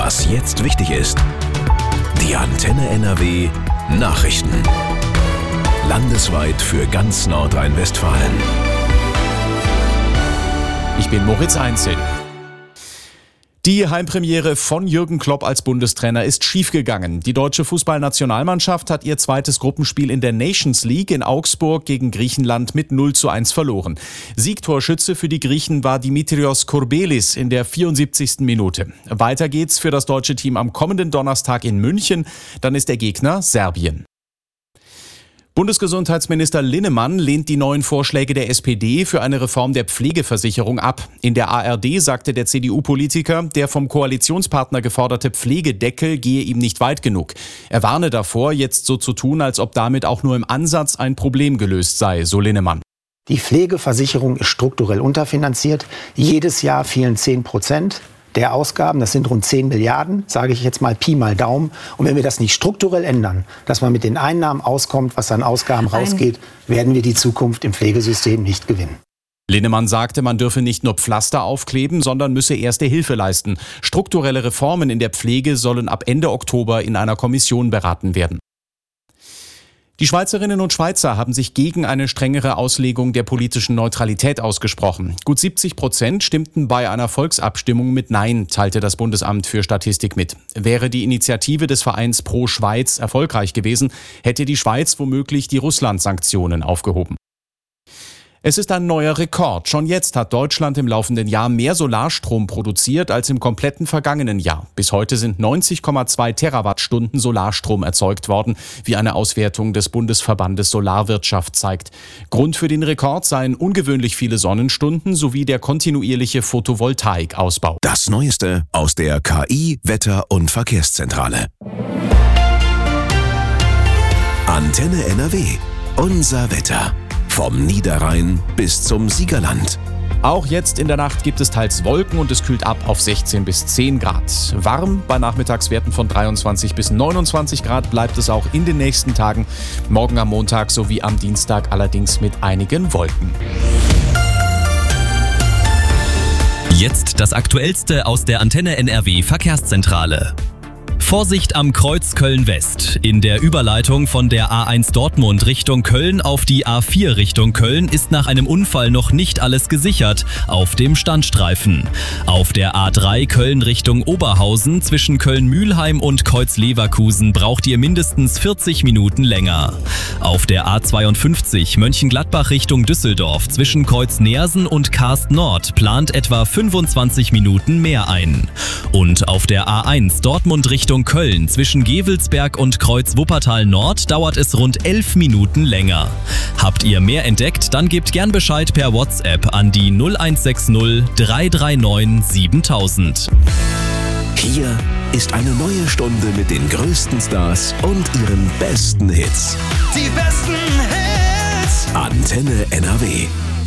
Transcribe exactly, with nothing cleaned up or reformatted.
Was jetzt wichtig ist. Die Antenne N R W Nachrichten. Landesweit für ganz Nordrhein-Westfalen. Ich bin Moritz Einzel. Die Heimpremiere von Jürgen Klopp als Bundestrainer ist schiefgegangen. Die deutsche Fußballnationalmannschaft hat ihr zweites Gruppenspiel in der Nations League in Augsburg gegen Griechenland mit null zu eins verloren. Siegtorschütze für die Griechen war Dimitrios Courbelis in der vierundsiebzigsten Minute. Weiter geht's für das deutsche Team am kommenden Donnerstag in München. Dann ist der Gegner Serbien. Bundesgesundheitsminister Linnemann lehnt die neuen Vorschläge der S P D für eine Reform der Pflegeversicherung ab. In der A R D sagte der C D U-Politiker, der vom Koalitionspartner geforderte Pflegedeckel gehe ihm nicht weit genug. Er warne davor, jetzt so zu tun, als ob damit auch nur im Ansatz ein Problem gelöst sei, so Linnemann. Die Pflegeversicherung ist strukturell unterfinanziert. Jedes Jahr fehlen zehn Prozent. Der Ausgaben, das sind rund zehn Milliarden, sage ich jetzt mal Pi mal Daumen. Und wenn wir das nicht strukturell ändern, dass man mit den Einnahmen auskommt, was an Ausgaben rausgeht, werden wir die Zukunft im Pflegesystem nicht gewinnen. Linnemann sagte, man dürfe nicht nur Pflaster aufkleben, sondern müsse erste Hilfe leisten. Strukturelle Reformen in der Pflege sollen ab Ende Oktober in einer Kommission beraten werden. Die Schweizerinnen und Schweizer haben sich gegen eine strengere Auslegung der politischen Neutralität ausgesprochen. Gut siebzig Prozent stimmten bei einer Volksabstimmung mit Nein, teilte das Bundesamt für Statistik mit. Wäre die Initiative des Vereins Pro Schweiz erfolgreich gewesen, hätte die Schweiz womöglich die Russland-Sanktionen aufgehoben. Es ist ein neuer Rekord. Schon jetzt hat Deutschland im laufenden Jahr mehr Solarstrom produziert als im kompletten vergangenen Jahr. Bis heute sind neunzig Komma zwei Terawattstunden Solarstrom erzeugt worden, wie eine Auswertung des Bundesverbandes Solarwirtschaft zeigt. Grund für den Rekord seien ungewöhnlich viele Sonnenstunden sowie der kontinuierliche Photovoltaikausbau. Das Neueste aus der K I-, Wetter- und Verkehrszentrale. Antenne N R W. Unser Wetter. Vom Niederrhein bis zum Siegerland. Auch jetzt in der Nacht gibt es teils Wolken und es kühlt ab auf sechzehn bis zehn Grad. Warm bei Nachmittagswerten von dreiundzwanzig bis neunundzwanzig Grad bleibt es auch in den nächsten Tagen. Morgen am Montag sowie am Dienstag allerdings mit einigen Wolken. Jetzt das Aktuellste aus der Antenne N R W Verkehrszentrale. Vorsicht am Kreuz Köln-West. In der Überleitung von der A eins Dortmund Richtung Köln auf die A vier Richtung Köln ist nach einem Unfall noch nicht alles gesichert auf dem Standstreifen. Auf der A drei Köln Richtung Oberhausen zwischen Köln-Mühlheim und Kreuz-Leverkusen braucht ihr mindestens vierzig Minuten länger. Auf der A zweiundfünfzig Mönchengladbach Richtung Düsseldorf zwischen Kreuz-Neersen und Karst Nord plant etwa fünfundzwanzig Minuten mehr ein. Und auf der A eins Dortmund Richtung Köln zwischen Gevelsberg und Kreuz Wuppertal Nord dauert es rund elf Minuten länger. Habt ihr mehr entdeckt, dann gebt gern Bescheid per WhatsApp an die null eins sechs null drei drei neun siebentausend. Hier ist eine neue Stunde mit den größten Stars und ihren besten Hits. Die besten Hits. Antenne N R W.